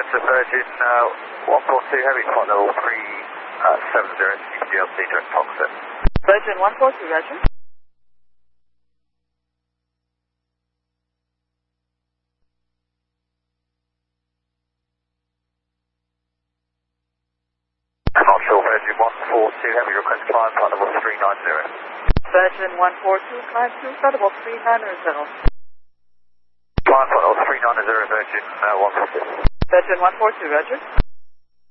Delta Virgin 142 Heavy, flight level 370, CCLC direct cockpit. Virgin 142, Roger. Offshore Virgin 142 Heavy, request climb, flight level 390. Virgin 142, climb to flight level 390. Climb, flight level 390, Virgin 142. Virgin 142, Roger.